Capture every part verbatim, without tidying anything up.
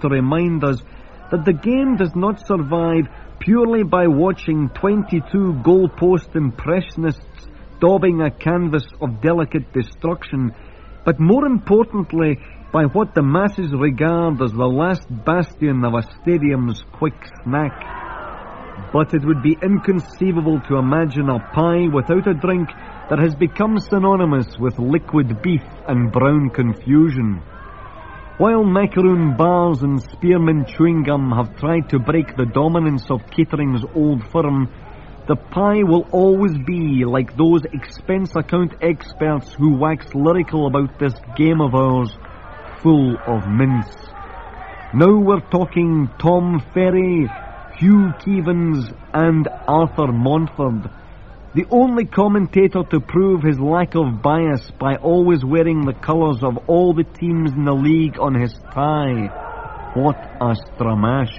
to remind us that the game does not survive purely by watching twenty-two goalpost impressionists daubing a canvas of delicate destruction, but more importantly by what the masses regard as the last bastion of a stadium's quick snack. But it would be inconceivable to imagine a pie without a drink that has become synonymous with liquid beef and brown confusion. While macaroon bars and spearmint chewing gum have tried to break the dominance of catering's old firm, the pie will always be like those expense account experts who wax lyrical about this game of ours, full of mince. Now we're talking Tom Ferry, Hugh Keevins and Arthur Montford, the only commentator to prove his lack of bias by always wearing the colours of all the teams in the league on his tie. What a stramash.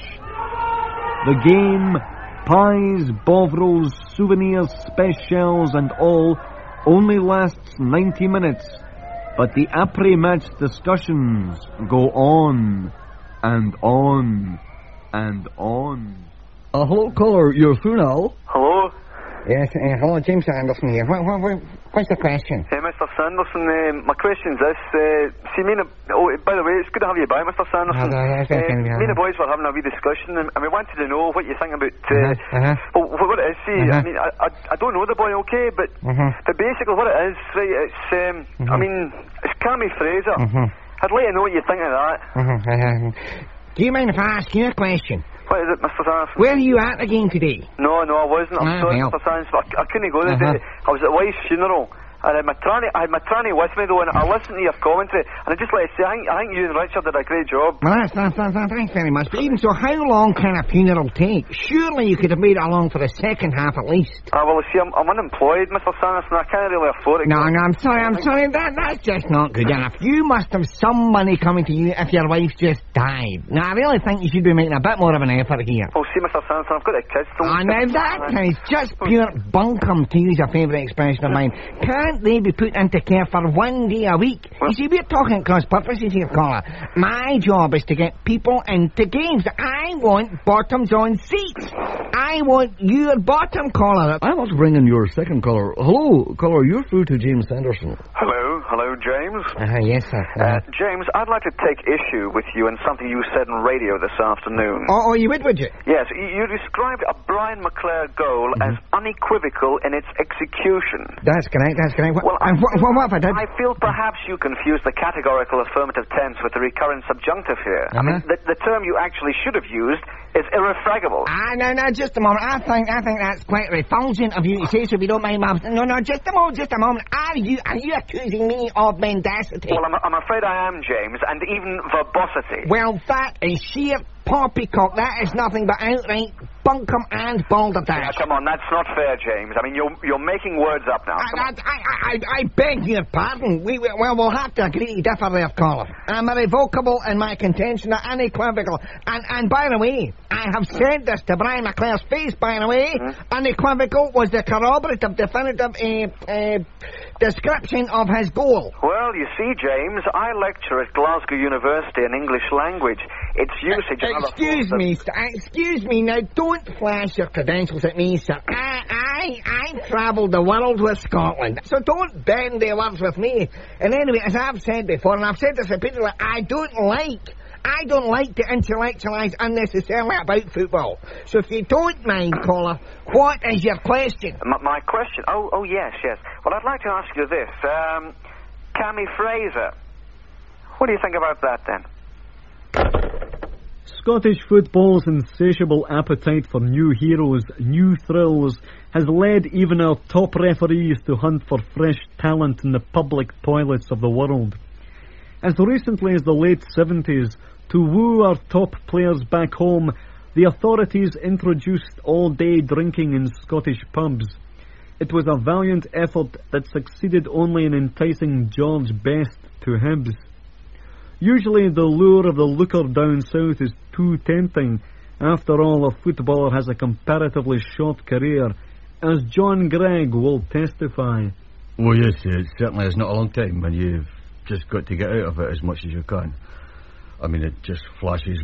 The game, pies, bovrils, souvenirs, specials and all, only lasts ninety minutes, but the après-match discussions go on and on and on. Uh, hello, caller, you're through now. Hello? Yes, uh, hello, James Anderson here. What, what, what, what's the question? Hey, Mister Sanderson, uh, my question's this. Uh, see, me and... Oh, by the way, it's good to have you back, Mister Sanderson. Oh, that's uh, uh, me and the boys were having a wee discussion, and, and we wanted to know what you think about... Uh, uh-huh, uh-huh. Well, what it is, see, uh-huh. I mean, I, I, I don't know the boy okay, but, uh-huh. but basically what it is, right, it's... Um, uh-huh. I mean, it's Cammy Fraser. Uh-huh. I'd like to know what you think of that. Uh-huh, uh-huh. Do you mind if I ask you a question? What is it, Mister Sanderson? Where are you at again today? No, no, I wasn't. I'm Ah, sorry, well. Mister Sanderson, but I, I couldn't go the Uh-huh. day. I was at wife's funeral. I had my tranny, I had my tranny with me though, and I listened to your commentary, and I just like to say, I think, I think you and Richard did a great job. Well, that's, that's, that's, that's, thanks very much. But even so, how long can a funeral take? Surely you could have made it along for the second half at least. Ah, well, see, I'm, I'm unemployed, Mister Sanderson. I can't really afford it. No, no, I'm sorry, I'm sorry. That That's just not good enough. You must have some money coming to you if your wife just died. Now, I really think you should be making a bit more of an effort here. Oh, see, Mister Sanderson, I've got a kids still. Ah, now that is just pure bunkum, to use a favourite expression of mine. Can't they be put into care for one day a week? What? You see, we're talking cross purposes here, caller. My job is to get people into games. I want bottoms on seats. I want your bottom, caller. I want to bring in your second caller. Hello, caller, you're through to James Sanderson. Hello, hello, James. Uh, yes, sir. Uh, James, I'd like to take issue with you and something you said on radio this afternoon. Oh, oh, you would, would you? Yes, you, you described a Brian McClare goal Mm-hmm. as unequivocal in its execution. That's correct, that's correct. What, Well, I and what, what, what if I did? I feel perhaps you confuse the categorical affirmative tense with the recurrent subjunctive here. I mean, Uh-huh. the, the term you actually should have used is irrefragable. Ah, no, no, just a moment. I think, I think that's quite refulgent of you to say so, if you don't mind, Bob. No, no, just a moment, just a moment. Are you, are you accusing me of mendacity? Well, I'm, I'm afraid I am, James, and even verbosity. Well, that is sheer poppycock. That is nothing but outright bunkum and balderdash. Now, come on, that's not fair, James. I mean, you're you're making words up now. Come I, on. I, I, I, I beg your pardon. We, we, well, we'll have to agree to differ there, caller. I'm irrevocable in my contention, unequivocal. And, and by the way, I have said this to Brian McClare's face, by the way. Hmm? Unequivocal was the corroborative, definitive uh, uh, description of his goal. Well, you see, James, I lecture at Glasgow University in English language. Its usage... in other Excuse forms of- me, sir. Excuse me. Now, don't flash your credentials at me, sir. I, I, I travelled the world with Scotland, so don't bend their words with me. And anyway, as I've said before, and I've said this repeatedly, I don't like, I don't like to intellectualise unnecessarily about football. So if you don't mind, caller, what is your question? My, my question... Oh, oh, yes, yes. Well, I'd like to ask you this. Um, Cammy Fraser. What do you think about that, then? Scottish football's insatiable appetite for new heroes, new thrills, has led even our top referees to hunt for fresh talent in the public toilets of the world. As recently as the late seventies, to woo our top players back home, the authorities introduced all-day drinking in Scottish pubs. It was a valiant effort that succeeded only in enticing George Best to Hibs. Usually the lure of the looker down south is too tempting. After all, a footballer has a comparatively short career, as John Gregg will testify. Well, yes, it certainly is not a long time when you've just got to get out of it as much as you can. I mean, it just flashes